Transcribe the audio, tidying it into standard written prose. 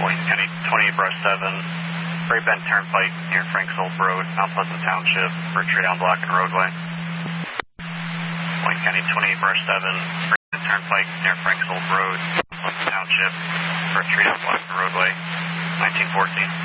Wayne County 28 brush 7, Great Bend Turnpike near Franks Old Road, Mount Pleasant Township, for a tree down block and roadway. Wayne County 28 brush 7, Great Bend Turnpike near Franks Old Road, Mount Pleasant Township, for a tree down block and roadway, 1914.